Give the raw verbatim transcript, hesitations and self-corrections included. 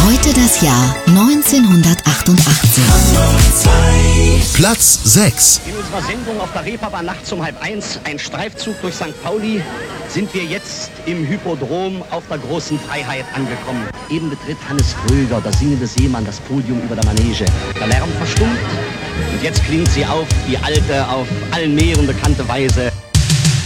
Heute das Jahr neunzehnhundertachtundachtzig. Platz sechs. In unserer Sendung auf der Reeperbahn nachts um halb eins, ein Streifzug durch Sankt Pauli, sind wir jetzt im Hippodrom auf der großen Freiheit angekommen. Eben betritt Hannes Kröger, der singende Seemann, das Podium über der Manege. Der Lärm verstummt und jetzt klingt sie auf, die alte, auf allen Meeren bekannte Weise.